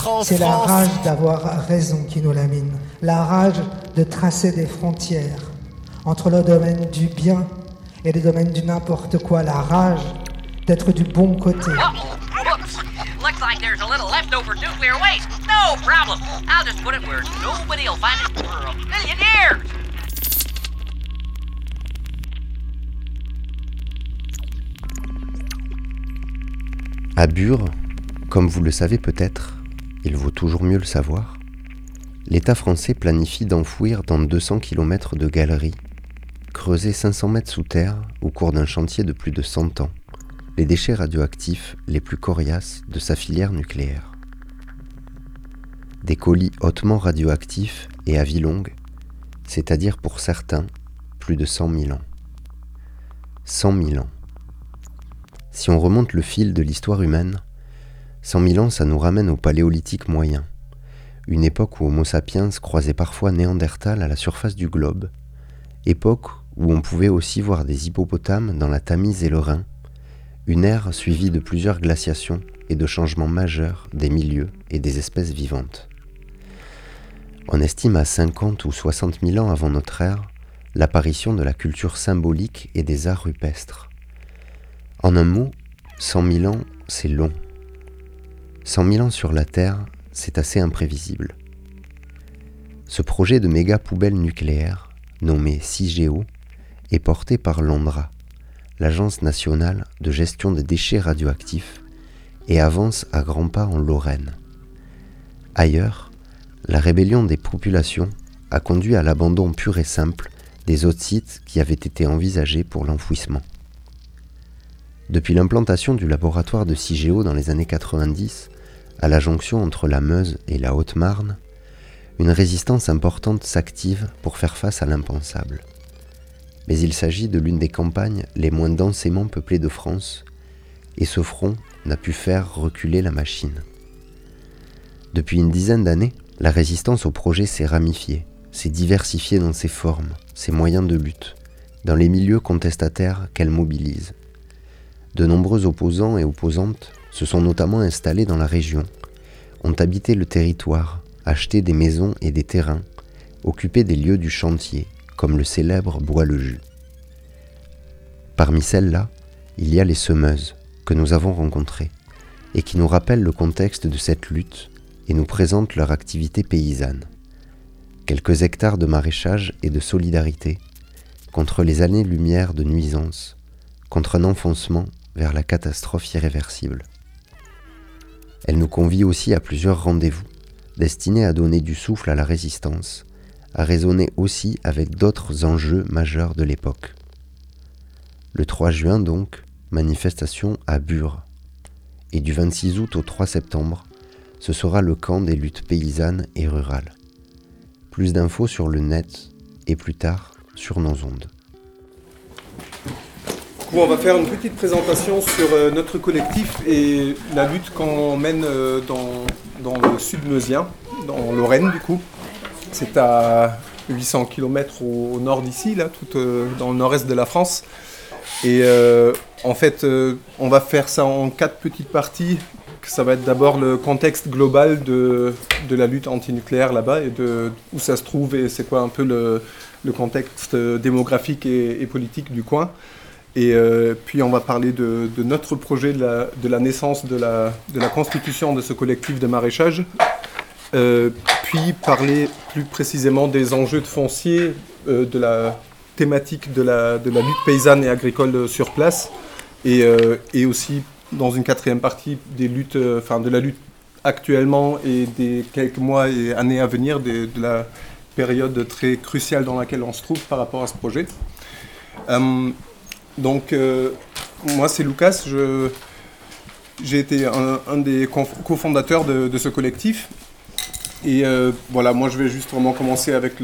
être en C'est France. la rage d'avoir raison qui nous lamine, la rage de tracer des frontières entre le domaine du bien et le domaine du n'importe quoi, la rage d'être du bon côté. Whoops. Looks like there's a little leftover nuclear waste. No problem. I'll just put it where nobody'll find it for a million years. À Bure, comme vous le savez peut-être, il vaut toujours mieux le savoir, l'État français planifie d'enfouir dans 200 km de galeries, creuser 500 mètres sous terre au cours d'un chantier de plus de 100 ans, les déchets radioactifs les plus coriaces de sa filière nucléaire. Des colis hautement radioactifs et à vie longue, c'est-à-dire pour certains, plus de 100 000 ans. 100 000 ans. Si on remonte le fil de l'histoire humaine, 100 000 ans, ça nous ramène au Paléolithique moyen, une époque où Homo sapiens croisait parfois Néandertal à la surface du globe, époque où on pouvait aussi voir des hippopotames dans la Tamise et le Rhin, une ère suivie de plusieurs glaciations et de changements majeurs des milieux et des espèces vivantes. On estime à 50 ou 60 000 ans avant notre ère l'apparition de la culture symbolique et des arts rupestres. En un mot, 100 000 ans, c'est long. 100 000 ans sur la Terre, c'est assez imprévisible. Ce projet de méga poubelle nucléaire, nommé CIGEO, est porté par l'ANDRA, l'Agence nationale de gestion des déchets radioactifs, et avance à grands pas en Lorraine. Ailleurs, la rébellion des populations a conduit à l'abandon pur et simple des autres sites qui avaient été envisagés pour l'enfouissement. Depuis l'implantation du laboratoire de CIGEO dans les années 90, à la jonction entre la Meuse et la Haute-Marne, une résistance importante s'active pour faire face à l'impensable. Mais il s'agit de l'une des campagnes les moins densément peuplées de France, et ce front n'a pu faire reculer la machine. Depuis une dizaine d'années, la résistance au projet s'est ramifiée, s'est diversifiée dans ses formes, ses moyens de lutte, dans les milieux contestataires qu'elle mobilise. De nombreux opposants et opposantes se sont notamment installés dans la région, ont habité le territoire, acheté des maisons et des terrains, occupé des lieux du chantier, comme le célèbre Bois-le-Jus. Parmi celles-là, il y a les semeuses, que nous avons rencontrées, et qui nous rappellent le contexte de cette lutte et nous présentent leur activité paysanne. Quelques hectares de maraîchage et de solidarité, contre les années-lumière de nuisance, contre un enfoncement vers la catastrophe irréversible. Elle nous convie aussi à plusieurs rendez-vous, destinés à donner du souffle à la résistance, à raisonner aussi avec d'autres enjeux majeurs de l'époque. Le 3 juin donc, manifestation à Bure. Et du 26 août au 3 septembre, ce sera le camp des luttes paysannes et rurales. Plus d'infos sur le net et plus tard sur nos ondes. On va faire une petite présentation sur notre collectif et la lutte qu'on mène dans le sud meusien, dans Lorraine du coup. C'est à 800 km au nord d'ici, là, tout dans le nord-est de la France. Et en fait, on va faire ça en 4 petites parties. Ça va être d'abord le contexte global de la lutte antinucléaire là-bas et de où ça se trouve et c'est quoi un peu le contexte démographique et politique du coin. Et puis on va parler de notre projet, de la naissance, de la constitution de ce collectif de maraîchage. Puis parler plus précisément des enjeux de foncier, de la thématique de la lutte paysanne et agricole sur place. Et aussi dans une 4e partie de la lutte actuellement et des quelques mois et années à venir, de la période très cruciale dans laquelle on se trouve par rapport à ce projet. Donc, moi, c'est Lucas. J'ai été un des cofondateurs de ce collectif. Et voilà, moi, je vais juste vraiment commencer avec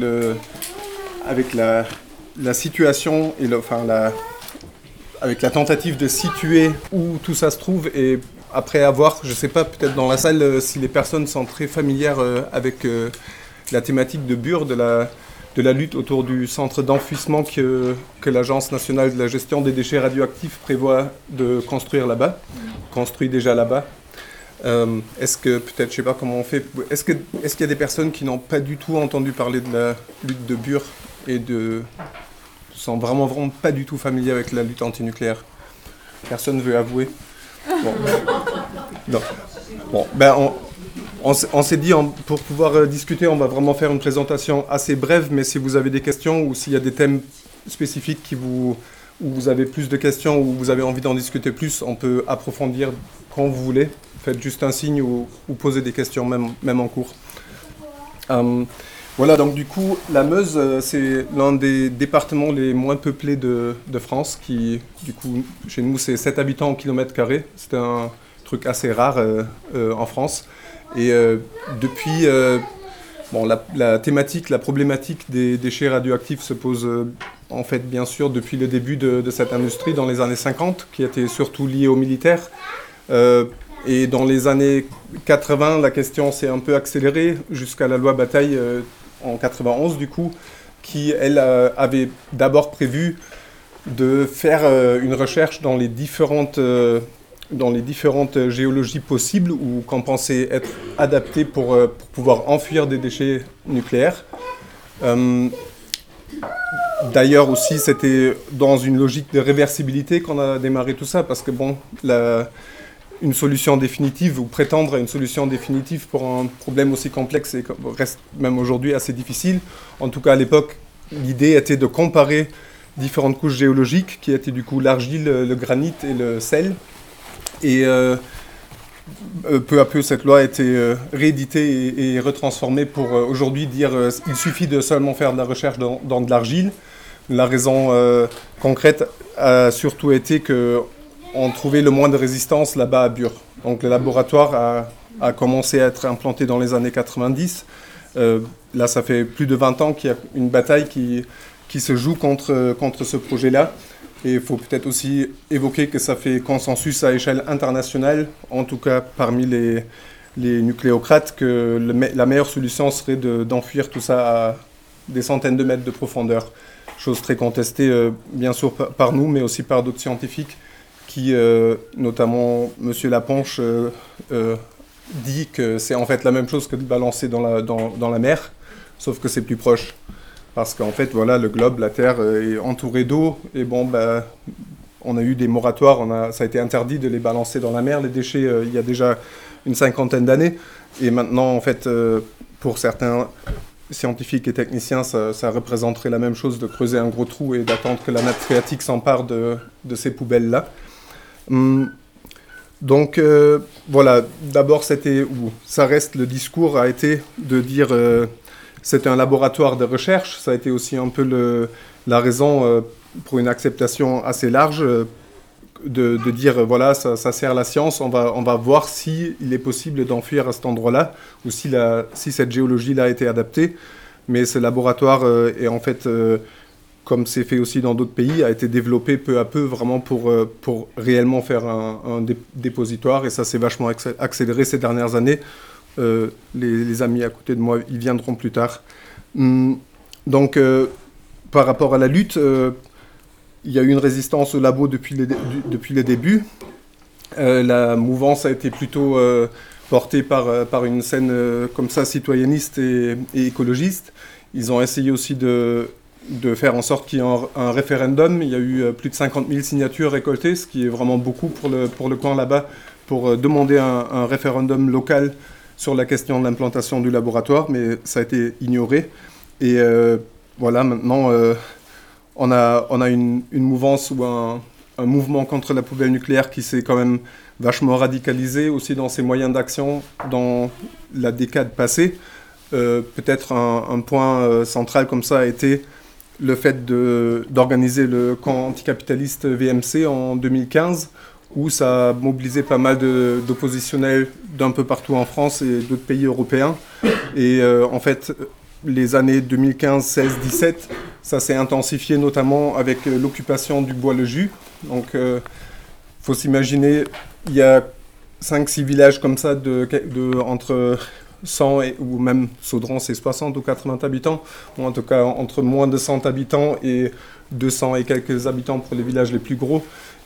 la situation et avec la tentative de situer où tout ça se trouve. Et après avoir, je ne sais pas, peut-être dans la salle, si les personnes sont très familières avec la thématique de Bure, de la lutte autour du centre d'enfouissement que l'Agence nationale de la gestion des déchets radioactifs prévoit de construire là-bas, construit déjà là-bas. Est-ce que, peut-être, je sais pas comment on fait, est-ce qu'il y a des personnes qui n'ont pas du tout entendu parler de la lutte de Bure et sont vraiment pas du tout familiers avec la lutte antinucléaire? Personne ne veut avouer? Bon. Non. Bon, on s'est dit, pour pouvoir discuter, on va vraiment faire une présentation assez brève, mais si vous avez des questions ou s'il y a des thèmes spécifiques où vous avez plus de questions ou vous avez envie d'en discuter plus, on peut approfondir quand vous voulez. Faites juste un signe ou posez des questions même en cours. Voilà, donc du coup, la Meuse, c'est l'un des départements les moins peuplés de France, qui, du coup, chez nous, c'est 7 habitants au kilomètre carré. C'est un truc assez rare en France. Et depuis, la thématique, la problématique des déchets radioactifs se pose, en fait, bien sûr, depuis le début de cette industrie, dans les années 50, qui était surtout liée aux militaires. Et dans les années 80, la question s'est un peu accélérée jusqu'à la loi Bataille en 91, du coup, qui, elle, avait d'abord prévu de faire une recherche dans les différentes géologies possibles ou qu'on pensait être adaptées pour pouvoir enfuir des déchets nucléaires. D'ailleurs aussi, c'était dans une logique de réversibilité qu'on a démarré tout ça, parce que bon, une solution définitive ou prétendre à une solution définitive pour un problème aussi complexe et reste même aujourd'hui assez difficile. En tout cas, à l'époque, l'idée était de comparer différentes couches géologiques qui étaient du coup l'argile, le granit et le sel. Et peu à peu, cette loi a été rééditée et retransformée pour aujourd'hui dire qu'il suffit de seulement faire de la recherche dans de l'argile. La raison concrète a surtout été qu'on trouvait le moins de résistance là-bas à Bure. Donc le laboratoire a commencé à être implanté dans les années 90. Là, ça fait plus de 20 ans qu'il y a une bataille qui se joue contre ce projet-là. Et il faut peut-être aussi évoquer que ça fait consensus à échelle internationale, en tout cas parmi les nucléocrates, que la meilleure solution serait d'enfuir tout ça à des centaines de mètres de profondeur. Chose très contestée, bien sûr, par nous, mais aussi par d'autres scientifiques qui, notamment M. Laponche, dit que c'est en fait la même chose que de balancer dans la mer, sauf que c'est plus proche. Parce qu'en fait, voilà, le globe, la Terre est entourée d'eau. Et bon, on a eu des moratoires, ça a été interdit de les balancer dans la mer, les déchets, il y a déjà une 50aine d'années. Et maintenant, en fait, pour certains scientifiques et techniciens, ça représenterait la même chose de creuser un gros trou et d'attendre que la nappe phréatique s'empare de ces poubelles-là. Donc, voilà, d'abord, ça reste, le discours a été de dire... c'est un laboratoire de recherche, ça a été aussi un peu la raison pour une acceptation assez large de dire voilà, ça sert la science, on va voir s'il est possible d'enfuir à cet endroit-là ou si cette géologie-là a été adaptée. Mais ce laboratoire est en fait, comme c'est fait aussi dans d'autres pays, a été développé peu à peu vraiment pour réellement faire un dépositoire, et ça s'est vachement accéléré ces dernières années. Les amis à côté de moi, ils viendront plus tard. Donc, par rapport à la lutte, il y a eu une résistance au labo depuis le début. La mouvance a été plutôt portée par une scène comme ça, citoyenniste et écologiste. Ils ont essayé aussi de faire en sorte qu'il y ait un référendum. Il y a eu plus de 50 000 signatures récoltées, ce qui est vraiment beaucoup pour le coin là-bas, pour demander un référendum local sur la question de l'implantation du laboratoire, mais ça a été ignoré. Et voilà, maintenant, on a une mouvance ou un mouvement contre la poubelle nucléaire qui s'est quand même vachement radicalisé aussi dans ses moyens d'action dans la décade passée. Peut-être un point central comme ça a été le fait d'organiser le camp anticapitaliste VMC en 2015, où ça a mobilisé pas mal d'oppositionnels d'un peu partout en France et d'autres pays européens. Et en fait, les années 2015, 16, 17, ça s'est intensifié notamment avec l'occupation du Bois-le-Jus. Donc, faut s'imaginer, il y a 5-6 villages comme ça entre 100 ou même Saudron, c'est 60 ou 80 habitants, ou en tout cas entre moins de 100 habitants et 200 et quelques habitants pour les villages les plus gros.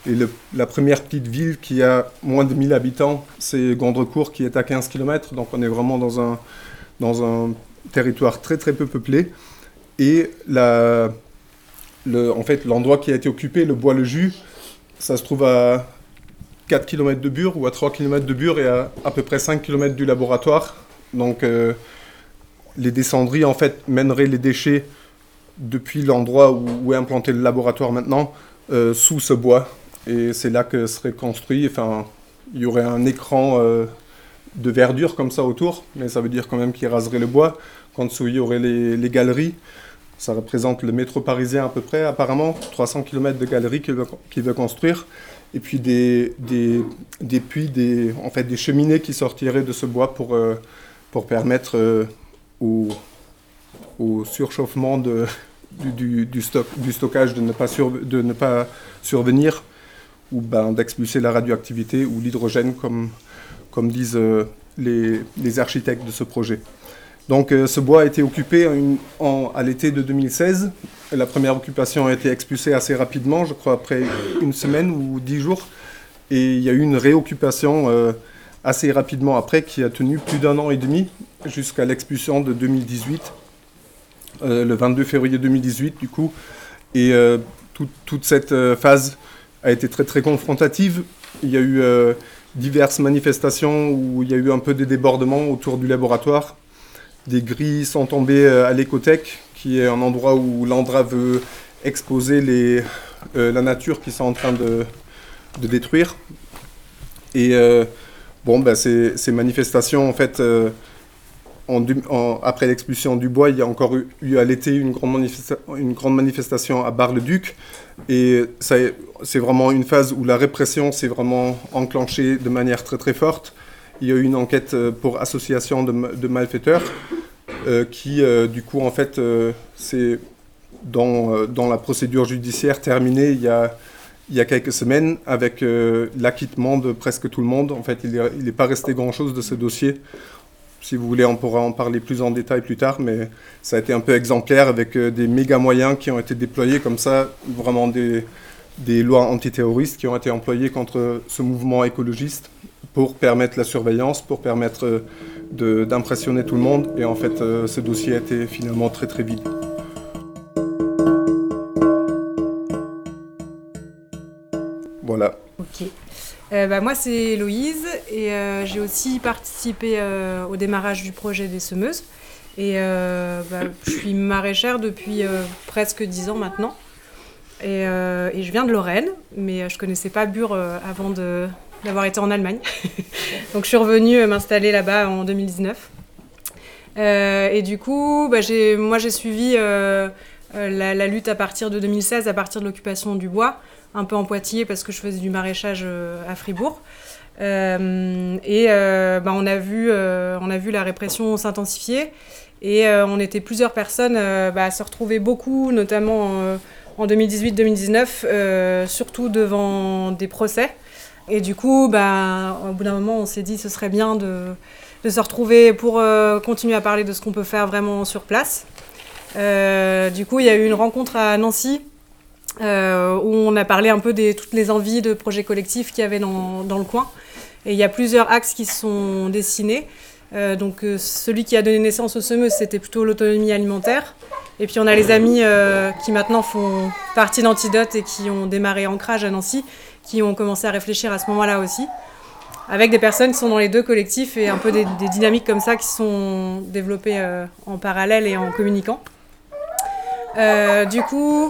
Et la première petite ville qui a moins de 1000 habitants, c'est Gondrecourt qui est à 15 km. Donc on est vraiment dans un territoire très très peu peuplé. Et en fait, l'endroit qui a été occupé, le Bois-le-Jus, ça se trouve à 4 km de Bure ou à 3 km de Bure et à peu près 5 km du laboratoire. Donc les descendries en fait mèneraient les déchets depuis l'endroit où est implanté le laboratoire maintenant, sous ce bois. Et c'est là que serait construit, enfin, il y aurait un écran de verdure comme ça autour, mais ça veut dire quand même qu'il raserait le bois. Qu'en dessous, il y aurait les galeries. Ça représente le métro parisien à peu près, apparemment, 300 km de galeries qu'il veut construire. Et puis des puits, en fait, des cheminées qui sortiraient de ce bois pour permettre au surchauffement du stockage de ne pas survenir, ou d'expulser la radioactivité ou l'hydrogène, comme disent les architectes de ce projet. Donc ce bois a été occupé à l'été de 2016. La première occupation a été expulsée assez rapidement, je crois après une semaine ou 10 jours. Et il y a eu une réoccupation assez rapidement après, qui a tenu plus d'1 an et demi, jusqu'à l'expulsion de 2018, le 22 février 2018 du coup. Et toute cette phase a été très très confrontative. Il y a eu diverses manifestations où il y a eu un peu des débordements autour du laboratoire. Des grilles sont tombées à l'Écothèque, qui est un endroit où l'Andra veut exposer la nature qu'ils sont en train de détruire. Et ces manifestations, en fait, après l'expulsion du bois, il y a encore eu à l'été une grande manifestation à Bar-le-Duc. Et c'est vraiment une phase où la répression s'est vraiment enclenchée de manière très très forte. Il y a eu une enquête pour association de malfaiteurs qui, du coup, en fait, c'est dans la procédure judiciaire terminée il y a quelques semaines avec l'acquittement de presque tout le monde. En fait, il n'est pas resté grand-chose de ce dossier. Si vous voulez, on pourra en parler plus en détail plus tard, mais ça a été un peu exemplaire avec des méga moyens qui ont été déployés comme ça, vraiment des lois antiterroristes qui ont été employées contre ce mouvement écologiste pour permettre la surveillance, pour permettre d'impressionner tout le monde. Et en fait, ce dossier a été finalement très très vide. Voilà. Ok. Moi, c'est Héloïse et j'ai aussi participé au démarrage du projet des semeuses. Et je suis maraîchère depuis presque 10 ans maintenant. Et je viens de Lorraine, mais je ne connaissais pas Bure avant d'avoir été en Allemagne. Donc je suis revenue m'installer là-bas en 2019. Et du coup, j'ai suivi la lutte à partir de 2016, à partir de l'occupation du bois, un peu en Poitiers parce que je faisais du maraîchage à Fribourg. On a vu la répression s'intensifier et on était plusieurs personnes à se retrouver beaucoup, notamment en 2018-2019, surtout devant des procès. Et du coup, au bout d'un moment, on s'est dit que ce serait bien de se retrouver pour continuer à parler de ce qu'on peut faire vraiment sur place. Du coup, il y a eu une rencontre à Nancy où on a parlé un peu de toutes les envies de projets collectifs qu'il y avait dans le coin. Et il y a plusieurs axes qui se sont dessinés. Celui qui a donné naissance aux semeuses, c'était plutôt l'autonomie alimentaire. Et puis on a les amis qui maintenant font partie d'Antidote et qui ont démarré Ancrage à Nancy, qui ont commencé à réfléchir à ce moment-là aussi, avec des personnes qui sont dans les deux collectifs et un peu des dynamiques comme ça qui sont développées en parallèle et en communiquant. Du coup,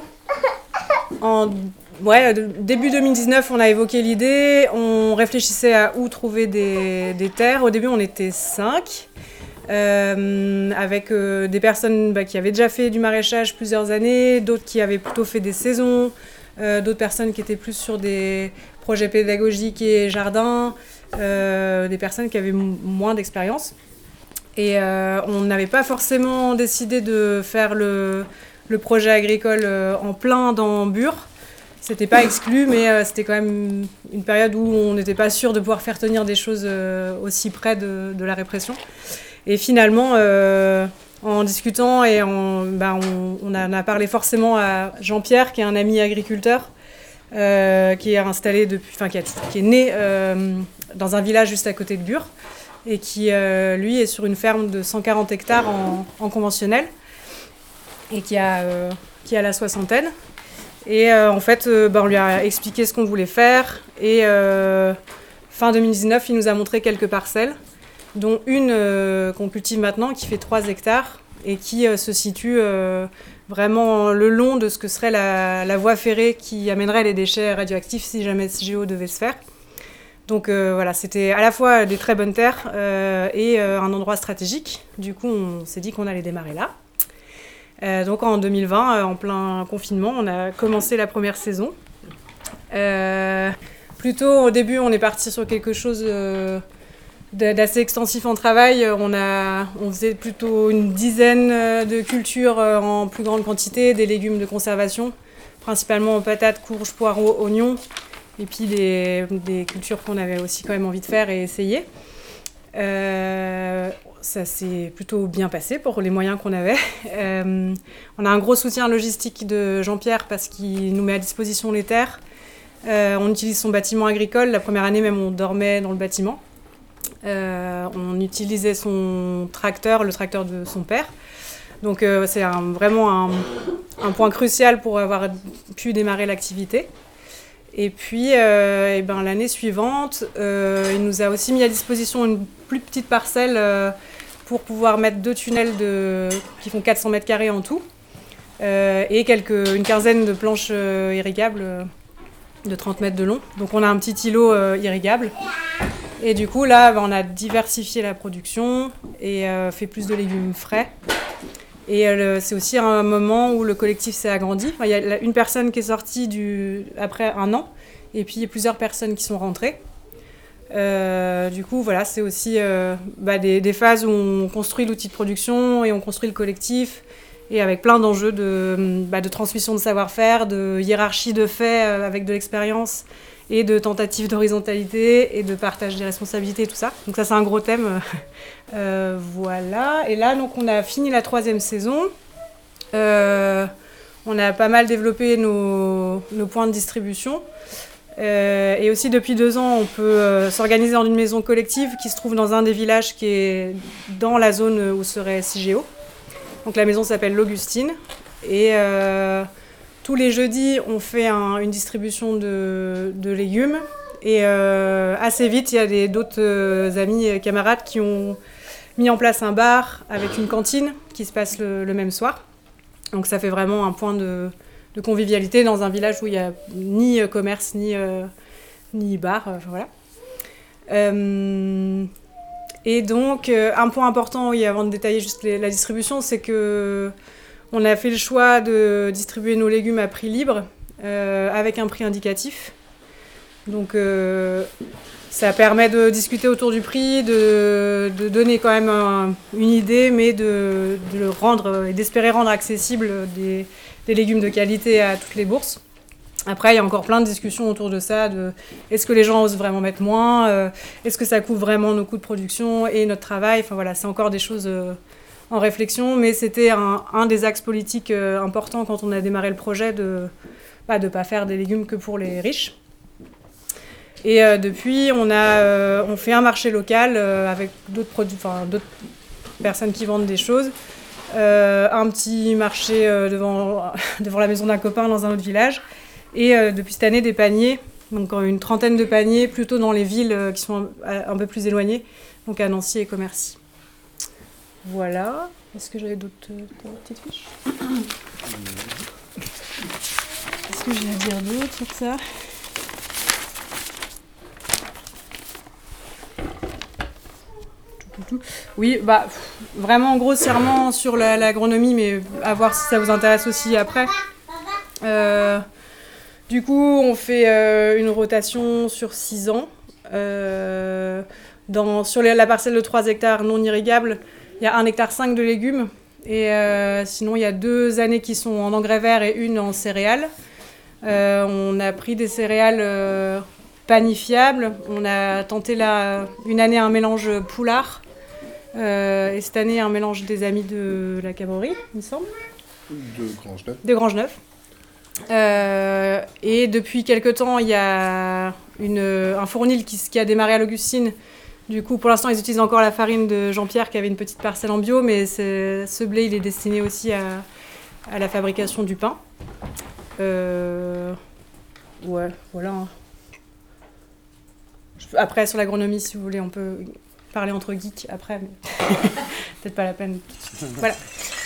début 2019, on a évoqué l'idée, on réfléchissait à où trouver des terres. Au début, on était 5, avec des personnes qui avaient déjà fait du maraîchage plusieurs années, d'autres qui avaient plutôt fait des saisons, d'autres personnes qui étaient plus sur des projets pédagogiques et jardins, des personnes qui avaient moins d'expérience. Et on n'avait pas forcément décidé de faire le projet agricole en plein dans Bure. C'était pas exclu, mais c'était quand même une période où on n'était pas sûr de pouvoir faire tenir des choses aussi près de la répression. Et finalement, en discutant, on en a parlé forcément à Jean-Pierre, qui est un ami agriculteur, qui est installé qui est né dans un village juste à côté de Bure et qui, lui, est sur une ferme de 140 hectares en conventionnel et qui a la soixantaine. Et en fait, on lui a expliqué ce qu'on voulait faire et fin 2019, il nous a montré quelques parcelles, dont une qu'on cultive maintenant qui fait 3 hectares et qui se situe vraiment le long de ce que serait la voie ferrée qui amènerait les déchets radioactifs si jamais CIGEO devait se faire. Donc voilà, c'était à la fois des très bonnes terres et un endroit stratégique. Du coup, on s'est dit qu'on allait démarrer là. Donc en 2020, en plein confinement, on a commencé la première saison. Plutôt au début, on est parti sur quelque chose d'assez extensif en travail. On faisait plutôt une dizaine de cultures en plus grande quantité, des légumes de conservation, principalement patates, courges, poireaux, oignons, et puis des cultures qu'on avait aussi quand même envie de faire et essayer. Ça s'est plutôt bien passé pour les moyens qu'on avait. On a un gros soutien logistique de Jean-Pierre parce qu'il nous met à disposition les terres. On utilise son bâtiment agricole. La première année même, on dormait dans le bâtiment. On utilisait son tracteur, le tracteur de son père. Donc c'est vraiment un point crucial pour avoir pu démarrer l'activité. Et puis l'année suivante, il nous a aussi mis à disposition une plus petite parcelle pour pouvoir mettre 2 tunnels qui font 400 mètres carrés en tout et une quinzaine de planches irrigables de 30 mètres de long. Donc on a un petit îlot irrigable. Et du coup, là, on a diversifié la production et fait plus de légumes frais. Et c'est aussi un moment où le collectif s'est agrandi. Enfin, il y a une personne qui est sortie après 1 an, et puis plusieurs personnes qui sont rentrées. Du coup, voilà, c'est aussi des phases où on construit l'outil de production et on construit le collectif, et avec plein d'enjeux de transmission de savoir-faire, de hiérarchie de faits avec de l'expérience, et de tentatives d'horizontalité et de partage des responsabilités, tout ça. Donc ça, c'est un gros thème. Voilà. Et là, donc, on a fini la 3e saison. On a pas mal développé nos points de distribution. Et aussi, depuis 2 ans, on peut s'organiser dans une maison collective qui se trouve dans un des villages qui est dans la zone où serait CIGEO. Donc la maison s'appelle l'Augustine. Et tous les jeudis, on fait une distribution de légumes. Et assez vite, il y a d'autres amis et camarades qui ont mis en place un bar avec une cantine qui se passe le même soir. Donc ça fait vraiment un point de convivialité dans un village où il n'y a ni commerce, ni bar. Voilà. Et donc, un point important, avant de détailler juste la distribution, c'est que on a fait le choix de distribuer nos légumes à prix libre, avec un prix indicatif. Donc ça permet de discuter autour du prix, de donner quand même une idée, mais de le rendre et d'espérer rendre accessible des légumes de qualité à toutes les bourses. Après, il y a encore plein de discussions autour de ça, est-ce que les gens osent vraiment mettre moins, est-ce que ça couvre vraiment nos coûts de production et notre travail. Enfin voilà, c'est encore des choses en réflexion, mais c'était un des axes politiques importants quand on a démarré le projet de pas faire des légumes que pour les riches. Et depuis, on fait un marché local avec d'autres personnes qui vendent des choses. Un petit marché devant la maison d'un copain dans un autre village. Et depuis cette année, des paniers, donc une 30aine de paniers, plutôt dans les villes qui sont un peu plus éloignées, donc à Nancy et Commercy. Voilà. Est-ce que j'avais d'autres petites fiches ? Est-ce que j'ai à dire d'autre sur ça ? Oui, vraiment grossièrement sur l'agronomie, mais à voir si ça vous intéresse aussi après. Du coup, on fait une rotation sur 6 ans. Sur la parcelle de 3 hectares non irrigables, il y a 1,5 hectare de légumes. Et sinon, il y a 2 années qui sont en engrais vert et une en céréales. On a pris des céréales panifiables. On a tenté une année un mélange poulard. Et cette année, un mélange des amis de la Cabrerie, il me semble. De Grange-Neuve. De Grange-Neuve. Et depuis quelque temps, il y a un fournil qui a démarré à l'Augustine. Du coup, pour l'instant, ils utilisent encore la farine de Jean-Pierre qui avait une petite parcelle en bio, mais ce blé, il est destiné aussi à la fabrication du pain. Ouais, voilà. Après, sur l'agronomie, si vous voulez, on peut parler entre geeks après, mais peut-être pas la peine. Voilà.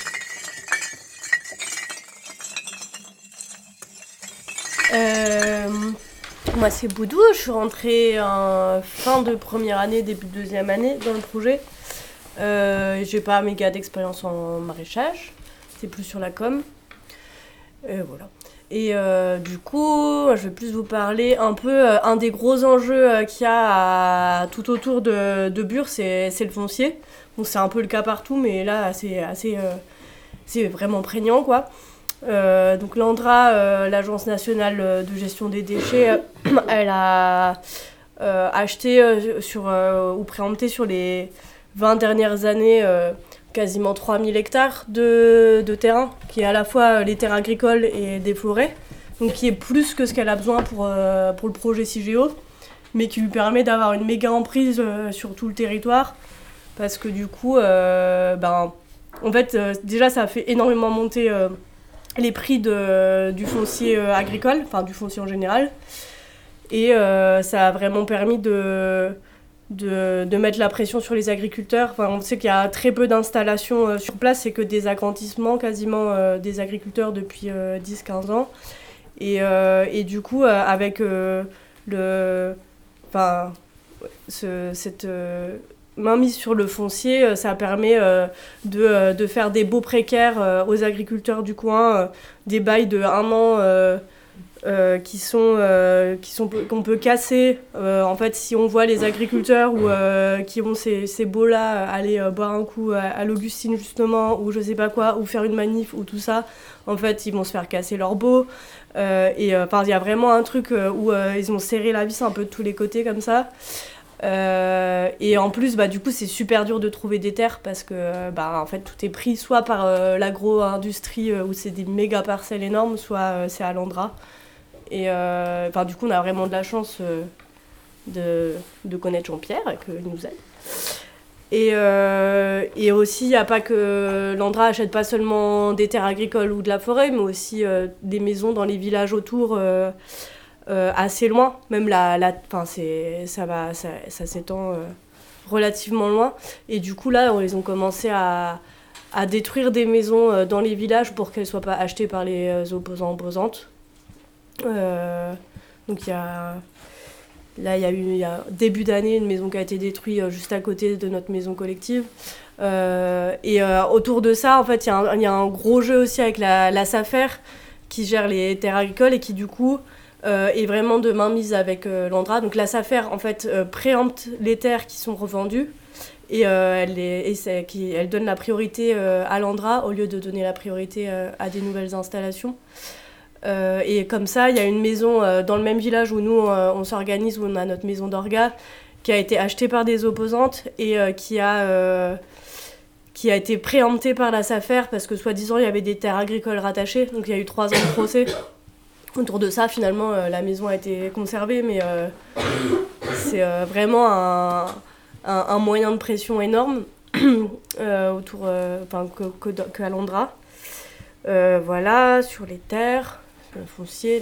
Moi, c'est Boudou. Je suis rentrée en fin de première année, début de deuxième année dans le projet. J'ai pas méga d'expérience en maraîchage. C'est plus sur la com. Voilà. Et du coup, je vais plus vous parler un peu. Un des gros enjeux qu'il y a tout autour de Bure, c'est le foncier. Bon, c'est un peu le cas partout, mais là, c'est vraiment prégnant, quoi. Donc l'ANDRA, l'Agence nationale de gestion des déchets, elle a acheté ou préempté sur les 20 dernières années quasiment 3000 hectares de terrain, qui est à la fois les terres agricoles et des forêts, donc qui est plus que ce qu'elle a besoin pour le projet CIGEO, mais qui lui permet d'avoir une méga emprise sur tout le territoire, parce que du coup, en fait, déjà ça a fait énormément monter les prix du foncier agricole, enfin du foncier en général, et ça a vraiment permis de mettre la pression sur les agriculteurs. Enfin, on sait qu'il y a très peu d'installations sur place, c'est que des agrandissements quasiment des agriculteurs depuis 10-15 ans. Et du coup, avec cette mainmise sur le foncier, ça permet de faire des baux précaires aux agriculteurs du coin, des bails de 1 an qu'on peut casser. En fait, si on voit les agriculteurs qui ont ces baux-là aller boire un coup à l'Augustine justement, ou je sais pas quoi, ou faire une manif ou tout ça, en fait, ils vont se faire casser leurs baux. Il y a vraiment un truc où ils ont serré la vis un peu de tous les côtés comme ça. Et en plus, du coup, c'est super dur de trouver des terres parce que en fait, tout est pris soit par l'agro-industrie où c'est des méga parcelles énormes, soit c'est à l'ANDRA. Et du coup, on a vraiment de la chance de connaître Jean-Pierre, qu'il nous aide. Et aussi, il n'y a pas que l'ANDRA achète pas seulement des terres agricoles ou de la forêt, mais aussi des maisons dans les villages autour, assez loin. Même ça s'étend relativement loin. Et du coup, là, ils ont commencé à détruire des maisons dans les villages pour qu'elles ne soient pas achetées par les opposantes. Donc il y a début d'année une maison qui a été détruite juste à côté de notre maison collective, et autour de ça en fait il y a un gros jeu aussi avec la SAFER qui gère les terres agricoles et qui du coup est vraiment de mainmise avec l'ANDRA. Donc la SAFER en fait préempte les terres qui sont revendues et elle donne la priorité à l'ANDRA au lieu de donner la priorité à des nouvelles installations. Et comme ça, il y a une maison dans le même village où nous on s'organise, où on a notre maison d'orga, qui a été achetée par des opposantes et qui a été préemptée par la SAFER parce que soi-disant il y avait des terres agricoles rattachées. Donc il y a eu 3 ans de procès autour de ça. Finalement, la maison a été conservée, mais c'est vraiment un moyen de pression énorme autour qu'à l'ANDRA. Voilà, sur les terres, le foncier,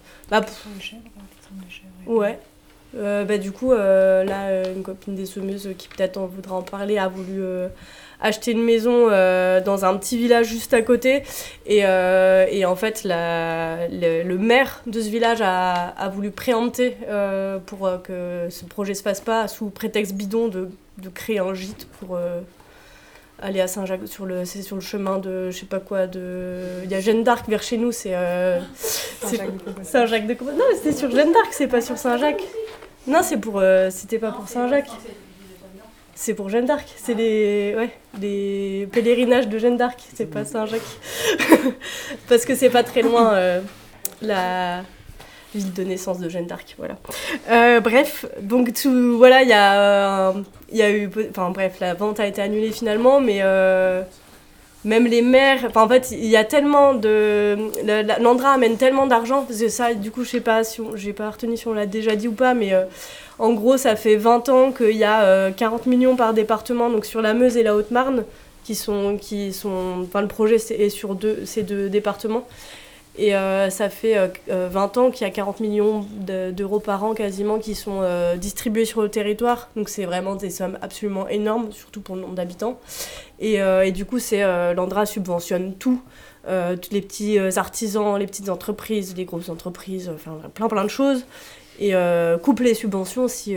Ouais. Du coup, là, une copine des semeuses qui peut-être voudra en parler a voulu acheter une maison dans un petit village juste à côté. Et en fait, le maire de ce village a voulu préempter pour que ce projet se fasse pas, sous prétexte bidon de créer un gîte pour aller à Saint-Jacques, c'est sur le chemin de je sais pas quoi, il y a Jeanne d'Arc vers chez nous, c'est Saint-Jacques de Compostelle. Non, mais c'était sur Jeanne d'Arc, c'est pas sur Saint-Jacques. Non, c'était pas pour Saint-Jacques. C'est pour Jeanne d'Arc, c'est les pèlerinages de Jeanne d'Arc, c'est pas Saint-Jacques. Parce que c'est pas très loin la ville de naissance de Jeanne d'Arc, voilà. Bref, donc voilà, il y a eu, enfin bref, la vente a été annulée finalement, mais même les maires, enfin en fait il y a tellement l'Andra amène tellement d'argent, parce que ça du coup je sais pas si j'ai pas retenu si on l'a déjà dit ou pas, mais en gros ça fait 20 ans qu'il y a 40 millions par département, donc sur la Meuse et la Haute-Marne, qui sont enfin le projet est sur ces deux départements, et ça fait 20 ans qu'il y a 40 millions d'euros par an quasiment qui sont distribués sur le territoire, donc c'est vraiment des sommes absolument énormes, surtout pour le nombre d'habitants. Et du coup, l'Andra subventionne tout, tous les petits artisans, les petites entreprises, les grosses entreprises, enfin plein de choses, et coupe les subventions si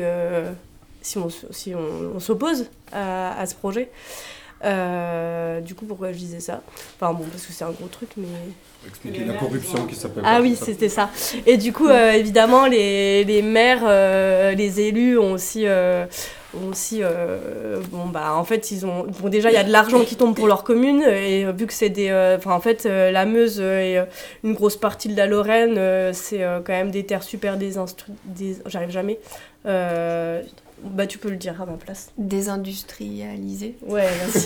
on s'oppose à ce projet. Du coup, pourquoi je disais ça ? Enfin bon, parce que c'est un gros truc, mais... Expliquer la corruption qui s'appelle... Ah oui, c'était ça. Et du coup, évidemment, les maires, les élus ont aussi en fait déjà il y a de l'argent qui tombe pour leur commune, et vu que c'est la Meuse et une grosse partie de la Lorraine, c'est quand même des terres super j'arrive jamais, tu peux le dire à ma place. Désindustrialisé. Ouais, merci.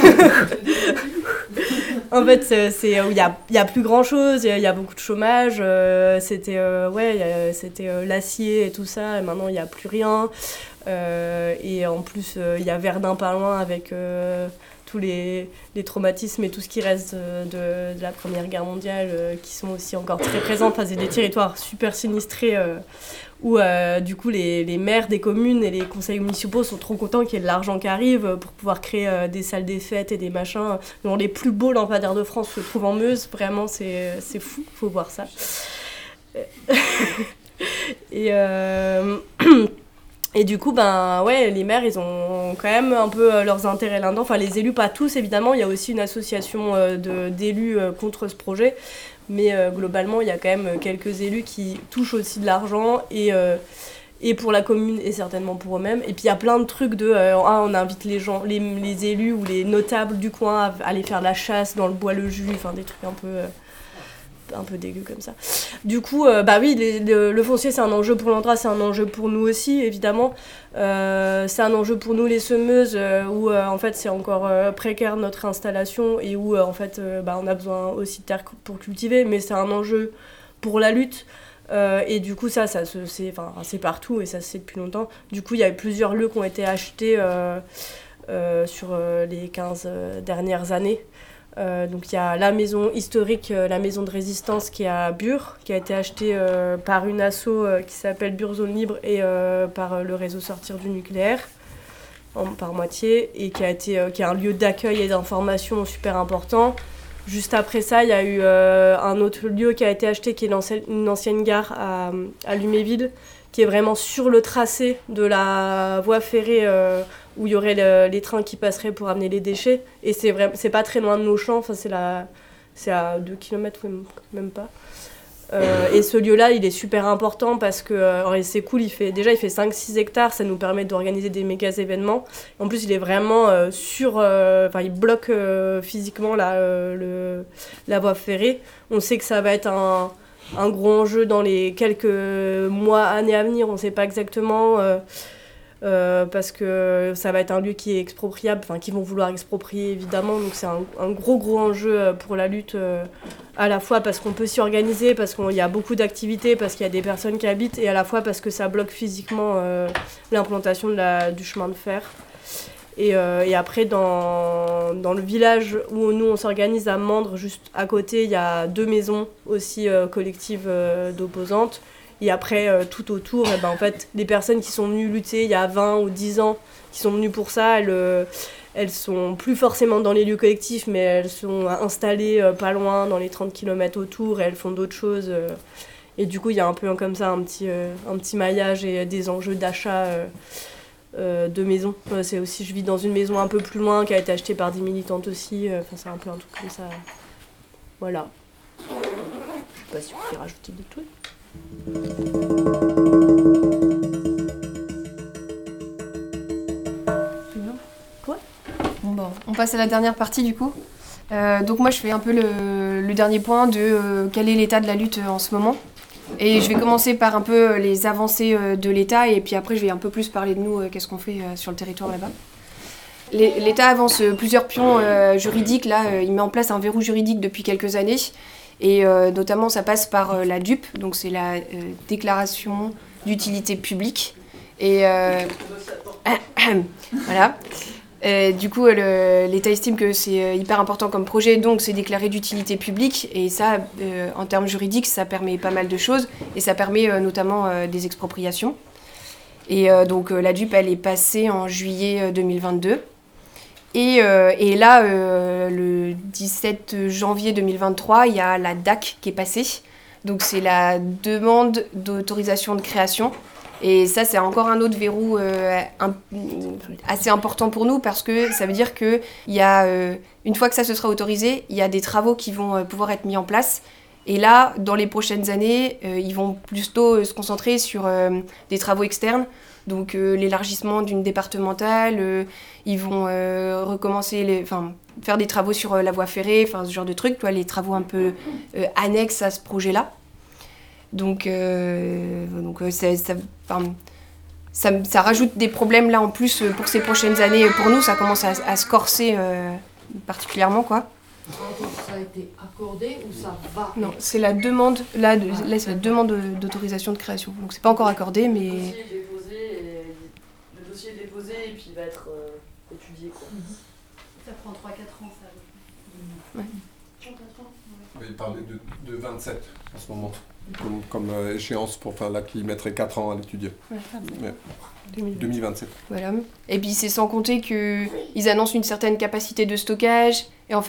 En fait, c'est où il y a plus grand chose, il y a beaucoup de chômage, c'était l'acier et tout ça, et maintenant il y a plus rien. Et en plus, il y a Verdun pas loin avec tous les traumatismes et tout ce qui reste de la Première Guerre mondiale qui sont aussi encore très présents. Enfin, c'est des territoires super sinistrés où du coup les maires des communes et les conseils municipaux sont trop contents qu'il y ait de l'argent qui arrive pour pouvoir créer des salles des fêtes et des machins. Dont les plus beaux lampadaires de France se trouvent en Meuse. Vraiment, c'est fou, faut voir ça. Et du coup, les maires, ils ont quand même un peu leurs intérêts là-dedans. Enfin, les élus, pas tous, évidemment. Il y a aussi une association d'élus contre ce projet. Mais globalement, il y a quand même quelques élus qui touchent aussi de l'argent. Et pour la commune, et certainement pour eux-mêmes. Et puis, il y a plein de trucs on invite les gens, les élus ou les notables du coin à aller faire la chasse dans le bois le jus. Enfin, des trucs un peu dégueu comme ça. Du coup, le foncier, c'est un enjeu pour l'Andra, c'est un enjeu pour nous aussi, évidemment. C'est un enjeu pour nous, les semeuses, où en fait, c'est encore précaire notre installation et où en fait, on a besoin aussi de terre pour cultiver, mais c'est un enjeu pour la lutte. Et du coup, c'est partout et ça se sait depuis longtemps. Du coup, il y a eu plusieurs lieux qui ont été achetés sur les 15 dernières années. Donc il y a la maison historique, la maison de résistance qui est à Bure, qui a été achetée par une asso qui s'appelle Bure Zone Libre et par le réseau Sortir du Nucléaire, par moitié, et qui est un lieu d'accueil et d'information super important. Juste après ça, il y a eu un autre lieu qui a été acheté, qui est une ancienne gare à Luméville, qui est vraiment sur le tracé de la voie ferrée où il y aurait les trains qui passeraient pour amener les déchets. Et c'est pas très loin de nos champs, enfin, c'est à 2 km, même pas. Et ce lieu-là, il est super important parce que c'est cool, il fait 5-6 hectares, ça nous permet d'organiser des méga événements. En plus, il est vraiment il bloque physiquement la voie ferrée. On sait que ça va être un gros enjeu dans les quelques mois, années à venir, on ne sait pas exactement, parce que ça va être un lieu qui est expropriable, enfin qui vont vouloir exproprier évidemment, donc c'est un gros enjeu pour la lutte, à la fois parce qu'on peut s'y organiser, parce qu'il y a beaucoup d'activités, parce qu'il y a des personnes qui habitent, et à la fois parce que ça bloque physiquement l'implantation du chemin de fer. Et après, dans le village où nous on s'organise à Mandres, juste à côté, il y a 2 maisons aussi collectives d'opposantes. Et après, tout autour, en fait, les personnes qui sont venues lutter il y a 20 ou 10 ans, qui sont venues pour ça, elles sont plus forcément dans les lieux collectifs, mais elles sont installées pas loin, dans les 30 km autour, et elles font d'autres choses. Et du coup, il y a un peu comme ça un petit maillage et des enjeux d'achat de maison. C'est aussi, je vis dans une maison un peu plus loin qui a été achetée par des militantes aussi. C'est un peu un truc comme ça. Voilà. Je sais pas si vous pouvez rajouter des trucs. Quoi ? Bon, on passe à la dernière partie du coup. Donc moi je fais un peu le dernier point de quel est l'état de la lutte en ce moment. Et je vais commencer par un peu les avancées de l'État et puis après je vais un peu plus parler de nous, qu'est-ce qu'on fait sur le territoire là-bas. L'État avance plusieurs pions juridiques. Là, il met en place un verrou juridique depuis quelques années. Et notamment, ça passe par la DUP, donc c'est la déclaration d'utilité publique. Et voilà. Du coup, l'État estime que c'est hyper important comme projet, donc c'est déclaré d'utilité publique. Et ça, en termes juridiques, ça permet pas mal de choses. Et ça permet notamment des expropriations. Et donc la DUP, elle est passée en juillet 2022. Et là, le 17 janvier 2023, il y a la DAC qui est passée. Donc c'est la demande d'autorisation de création. Et ça, c'est encore un autre verrou assez important pour nous parce que ça veut dire que une fois que ça se sera autorisé, il y a des travaux qui vont pouvoir être mis en place. Et là, dans les prochaines années, ils vont plutôt se concentrer sur des travaux externes. Donc l'élargissement d'une départementale, ils vont faire des travaux sur la voie ferrée, ce genre de trucs, les travaux un peu annexes à ce projet-là. Donc ça rajoute des problèmes là en plus pour ces prochaines années. Pour nous, ça commence à se corser particulièrement, quoi. Ça a été accordé ou ça va? Non, c'est la demande, là c'est la demande d'autorisation de création. Donc c'est pas encore accordé, mais... Le dossier est déposé et puis il va être étudié, quoi. Ça prend 3-4 ans, ça. Ouais. Il parlait de 27 en ce moment, comme échéance pour qui mettrait 4 ans à l'étudier. Ouais. Mais 2027. Voilà. Et puis c'est sans compter qu'ils annoncent une certaine capacité de stockage. Et en fait,